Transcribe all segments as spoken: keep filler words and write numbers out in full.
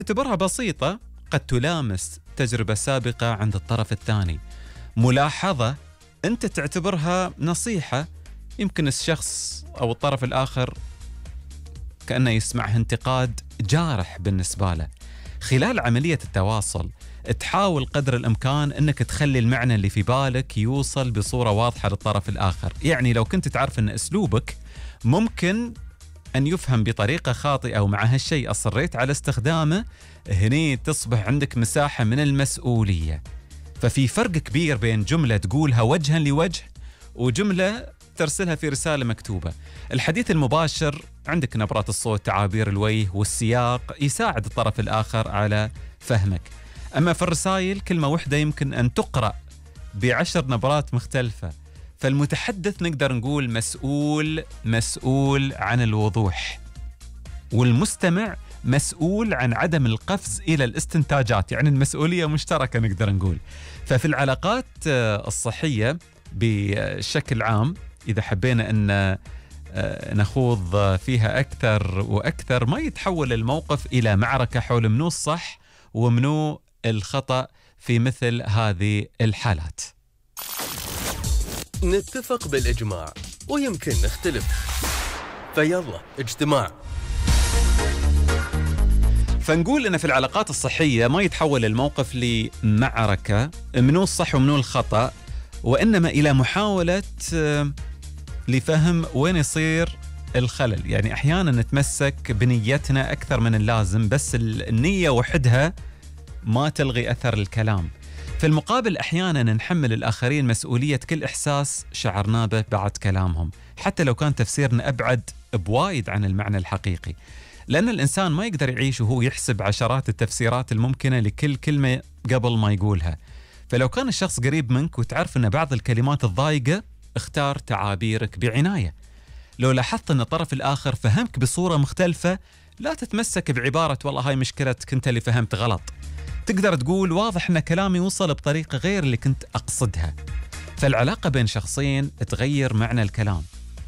اعتبرها بسيطة قد تلامس تجربة سابقة عند الطرف الثاني. ملاحظة أنت تعتبرها نصيحة، يمكن الشخص أو الطرف الآخر كأنه يسمعها انتقاد جارح بالنسبة له. خلال عملية التواصل تحاول قدر الإمكان أنك تخلي المعنى اللي في بالك يوصل بصورة واضحة للطرف الآخر. يعني لو كنت تعرف أن أسلوبك ممكن أن يفهم بطريقة خاطئة ومع هالشيء أصريت على استخدامه، هني تصبح عندك مساحة من المسؤولية. ففي فرق كبير بين جملة تقولها وجها لوجه وجملة ترسلها في رسالة مكتوبة. الحديث المباشر عندك نبرات الصوت، تعابير الوجه والسياق يساعد الطرف الآخر على فهمك. أما في الرسائل كلمة واحدة يمكن أن تقرأ بعشر نبرات مختلفة. فالمتحدث نقدر نقول مسؤول مسؤول عن الوضوح، والمستمع مسؤول عن عدم القفز إلى الاستنتاجات، يعني المسؤولية مشتركة نقدر نقول. ففي العلاقات الصحية بشكل عام إذا حبينا أن نخوض فيها أكثر وأكثر، ما يتحول الموقف إلى معركة حول منو الصح ومنو الخطأ في مثل هذه الحالات. نتفق بالإجماع ويمكن نختلف، فيلا اجتماع. فنقول إن في العلاقات الصحية ما يتحول الموقف لمعركة منو الصح ومنو الخطأ، وإنما إلى محاولة لفهم وين يصير الخلل. يعني أحيانا نتمسك بنيتنا أكثر من اللازم، بس النية وحدها ما تلغي أثر الكلام. في المقابل أحيانا نحمل الآخرين مسؤولية كل إحساس شعرنا به بعد كلامهم، حتى لو كان تفسيرنا أبعد بوايد عن المعنى الحقيقي، لأن الإنسان ما يقدر يعيش وهو يحسب عشرات التفسيرات الممكنة لكل كلمة قبل ما يقولها. فلو كان الشخص قريب منك وتعرف أن بعض الكلمات الضايقة، اختار تعابيرك بعناية. لو لاحظت أن الطرف الآخر فهمك بصورة مختلفة، لا تتمسك بعبارة والله هاي مشكلتك أنت اللي فهمت غلط. تقدر تقول واضح أن كلامي وصل بطريقة غير اللي كنت أقصدها. فالعلاقة بين شخصين تغير معنى الكلام.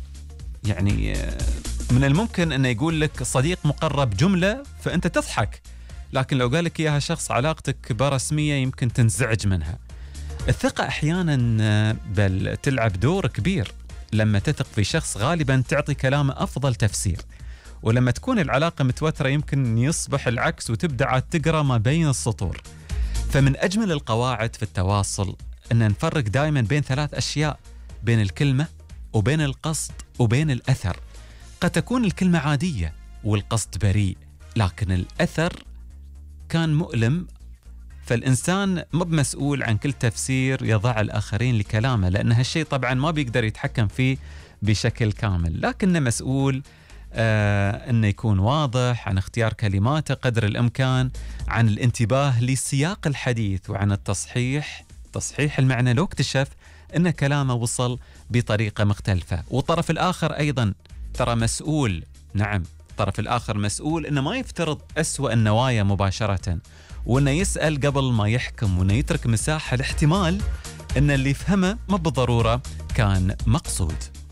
يعني من الممكن أنه يقول لك صديق مقرب جملة فأنت تضحك، لكن لو قال لك إياها شخص علاقتك برسمية يمكن تنزعج منها. الثقة أحيانا بل تلعب دور كبير. لما تثق في شخص غالبا تعطي كلامه أفضل تفسير، ولما تكون العلاقة متوترة يمكن يصبح العكس وتبدأ عاد تقرأ ما بين السطور. فمن أجمل القواعد في التواصل أن نفرق دائما بين ثلاث أشياء: بين الكلمة وبين القصد وبين الأثر. قد تكون الكلمة عادية والقصد بريء، لكن الأثر كان مؤلم، فالإنسان مو مسؤول عن كل تفسير يضع الآخرين لكلامه، لأن هالشيء طبعا ما بيقدر يتحكم فيه بشكل كامل، لكنه مسؤول آه أنه يكون واضح عن اختيار كلماته قدر الإمكان، عن الانتباه لسياق الحديث، وعن التصحيح تصحيح المعنى لو اكتشف أن كلامه وصل بطريقة مختلفة. والطرف الآخر أيضا ترى مسؤول، نعم الطرف الآخر مسؤول أنه ما يفترض أسوأ النوايا مباشرة، وأنه يسأل قبل ما يحكم، وأنه يترك مساحة لاحتمال أن اللي يفهمه ما بالضرورة كان مقصود.